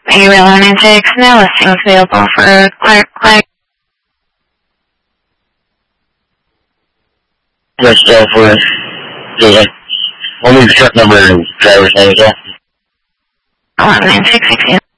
Gabriel 196, no listings available for Clark. That's all for the only truck number and driver's name as well. 19662.